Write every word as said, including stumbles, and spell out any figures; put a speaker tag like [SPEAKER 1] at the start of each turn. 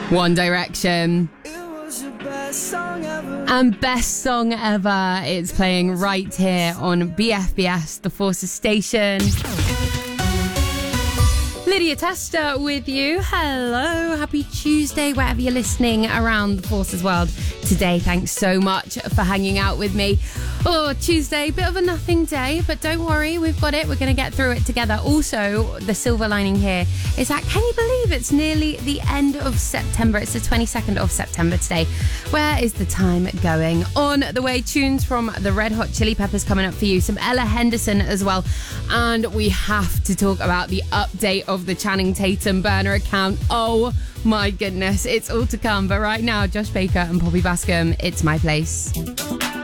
[SPEAKER 1] One Direction.
[SPEAKER 2] Best song ever.
[SPEAKER 1] And best song ever. It's playing right here on B F B S, the Forces station. Lydia Tester with you. Hello, happy Tuesday, wherever you're listening around the Forces world today. Thanks so much for hanging out with me. Oh, Tuesday, bit of a nothing day, but don't worry, we've got it. We're going to get through it together. Also, the silver lining here is that, can you believe it's nearly the end of September? It's the twenty-second of September today. Where is the time going? On the way, tunes from the Red Hot Chili Peppers coming up for you. Some Ella Henderson as well. And we have to talk about the update of the Channing Tatum burner account. Oh my goodness, it's all to come. But right now, Josh Baker and Poppy Bascom, It's My Place.